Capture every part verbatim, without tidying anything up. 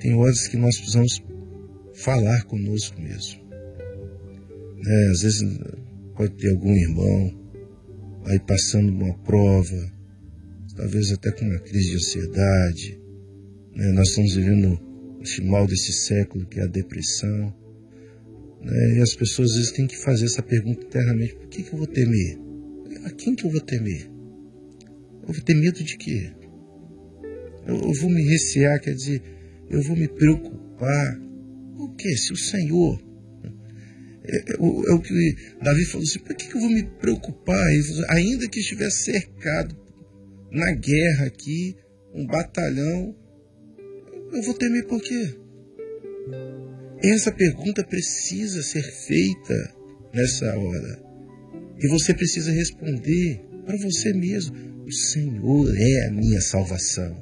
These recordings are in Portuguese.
tem horas que nós precisamos falar conosco mesmo. É, às vezes pode ter algum irmão aí passando uma prova, talvez até com uma crise de ansiedade. Né? Nós estamos vivendo esse mal desse século, que é a depressão. Né? E as pessoas às vezes têm que fazer essa pergunta internamente: por que, que eu vou temer? A quem que eu vou temer? Eu vou ter medo de quê? Eu, eu vou me recear, quer dizer, eu vou me preocupar. O quê? Se o Senhor... É, é, é o que Davi falou assim: por que, que eu vou me preocupar? Ele falou, ainda que estivesse cercado na guerra aqui, um batalhão, eu vou temer por quê? Essa pergunta precisa ser feita nessa hora. E você precisa responder para você mesmo: o Senhor é a minha salvação.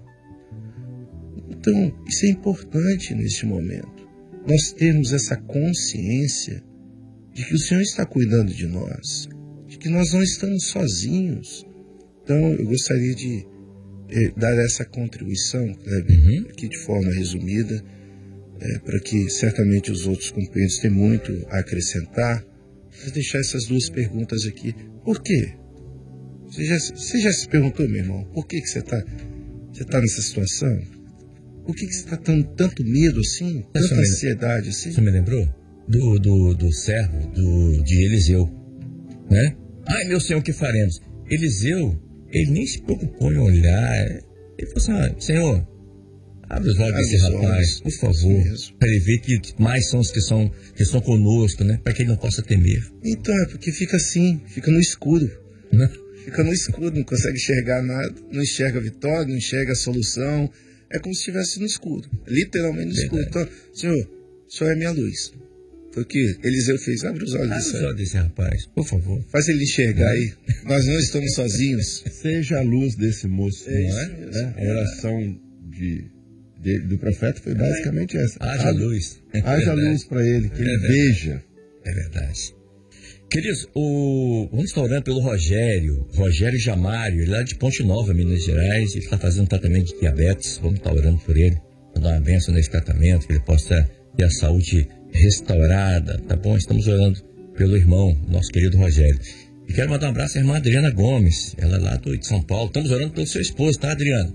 Então, isso é importante neste momento. Nós temos essa consciência de que o Senhor está cuidando de nós, de que nós não estamos sozinhos. Então, eu gostaria de eh, dar essa contribuição, Kleber, uhum. aqui de forma resumida, eh, para que certamente os outros companheiros tenham muito a acrescentar. Vou deixar essas duas perguntas aqui. Por quê? Você já, você já se perguntou, meu irmão, por que, que você está você tá nessa situação? Por que, que você está tendo tanto medo assim? Tanta me, ansiedade assim? Você me lembrou do, do, do servo do, de Eliseu, né? Ai, meu Senhor, o que faremos? Eliseu, ele nem se preocupou em olhar. Ele falou assim: ah, Senhor, abre os olhos desse rapaz, por favor, para ele ver que mais são os que, são, que estão conosco, né? Para que ele não possa temer. Então, é porque fica assim, fica no escuro. Né? Fica no escuro, não consegue enxergar nada, não enxerga a vitória, não enxerga a solução. É como se estivesse no escuro, literalmente no escuro. Então, Senhor, o Senhor é minha luz. Foi o que Eliseu fez. Abre os olhos Abre desse, os olhos desse rapaz, por favor. Faz ele enxergar é. aí. Nós não estamos sozinhos. Seja a luz desse moço. É não é? Mesmo, a oração de, de, do profeta foi basicamente essa. Haja haja luz. Haja luz para ele, que ele é veja. É verdade. Queridos, o... vamos estar orando pelo Rogério, Rogério Jamário, ele é lá de Ponte Nova, Minas Gerais. Ele está fazendo tratamento de diabetes. Vamos estar orando por ele, para dar uma bênção nesse tratamento, que ele possa ter a saúde restaurada, tá bom? Estamos orando pelo irmão, nosso querido Rogério. E quero mandar um abraço à irmã Adriana Gomes, ela é lá do, de São Paulo. Estamos orando pelo seu esposo, tá, Adriana?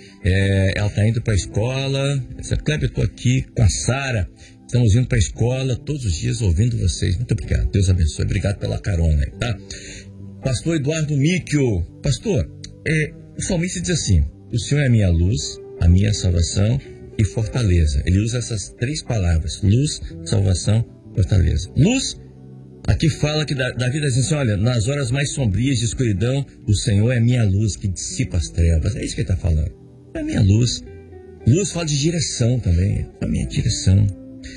É, ela está indo para a escola. Essa Kleber, eu estou aqui com a Sara. Estamos indo para a escola todos os dias ouvindo vocês. Muito obrigado. Deus abençoe. Obrigado pela carona aí, tá? Pastor Eduardo Míquio. Pastor, é, o salmista diz assim: o Senhor é a minha luz, a minha salvação e fortaleza. Ele usa essas três palavras: luz, salvação, fortaleza. Luz, aqui fala que Davi diz assim: olha, nas horas mais sombrias de escuridão, o Senhor é a minha luz que dissipa as trevas. É isso que ele está falando. É a minha luz. Luz fala de direção também. É a minha direção.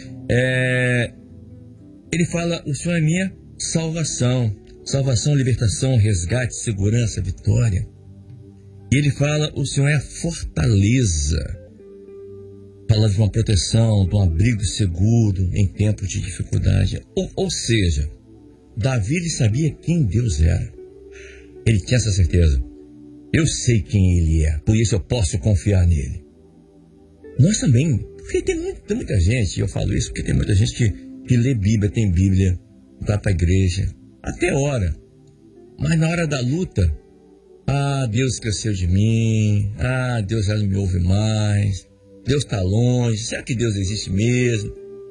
É, ele fala: o Senhor é minha salvação. Salvação, libertação, resgate, segurança, vitória. E ele fala: o Senhor é a fortaleza. Fala de uma proteção, de um abrigo seguro em tempos de dificuldade. Ou, ou seja, Davi ele sabia quem Deus era. Ele tinha essa certeza. Eu sei quem ele é, por isso eu posso confiar nele. Nós também, porque tem, muito, tem muita gente, eu falo isso porque tem muita gente que, que lê Bíblia, tem Bíblia, vai para a igreja, até ora. Mas na hora da luta, ah, Deus esqueceu de mim, ah, Deus já não me ouve mais, Deus está longe, será que Deus existe mesmo?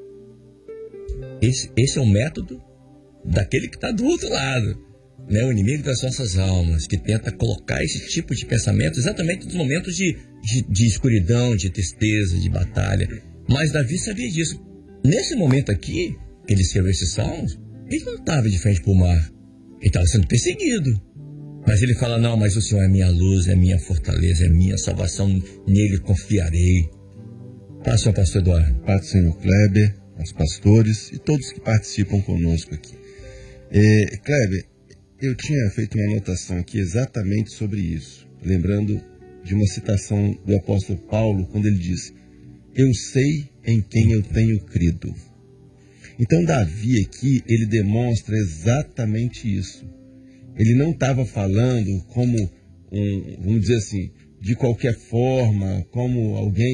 Esse, esse é o método daquele que está do outro lado, né? O inimigo das nossas almas, que tenta colocar esse tipo de pensamento exatamente nos momentos de, de, de escuridão, de tristeza, de batalha. Mas Davi sabia disso. Nesse momento aqui, que ele escreveu esses salmos, ele não estava de frente para o mar, ele estava sendo perseguido. Mas ele fala: não, mas o Senhor é minha luz, é minha fortaleza, é minha salvação, nele confiarei. Paz, Senhor Pastor Eduardo. Paz do Senhor Kleber, aos pastores e todos que participam conosco aqui. É, Kleber, eu tinha feito uma anotação aqui exatamente sobre isso, lembrando de uma citação do apóstolo Paulo, quando ele diz: eu sei em quem eu tenho crido. Então Davi aqui, ele demonstra exatamente isso. Ele não estava falando como, um, vamos dizer assim, de qualquer forma, como alguém